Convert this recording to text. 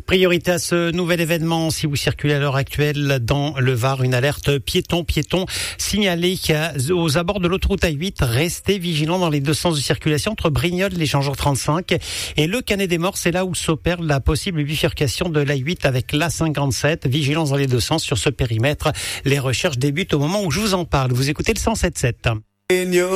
Priorité à ce nouvel événement, si vous circulez à l'heure actuelle dans le Var, une alerte piéton signalée aux abords de l'autoroute A8. Restez vigilants dans les deux sens de circulation entre Brignoles et l'échangeur 35 et le Canet des Morts. C'est là où s'opère la possible bifurcation de l'A8 avec l'A57. Vigilance dans les deux sens sur ce périmètre. Les recherches débutent au moment où je vous en parle. Vous écoutez le 107.7.